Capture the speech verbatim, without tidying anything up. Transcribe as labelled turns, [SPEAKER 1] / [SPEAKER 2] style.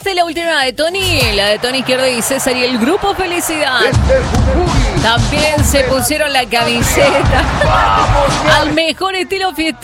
[SPEAKER 1] esta es la última de Tony, la de Tony Izquierdo y César y el grupo Felicidad. También se pusieron la camiseta al mejor estilo fiestero.